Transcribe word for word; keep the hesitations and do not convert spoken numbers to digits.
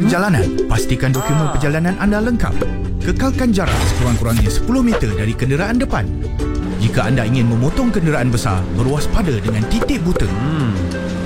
perjalanan, pastikan dokumen perjalanan anda lengkap. Kekalkan jarak sekurang-kurangnya sepuluh meter dari kenderaan depan. Jika anda ingin memotong kenderaan besar, berwaspada dengan titik buta. Hmm.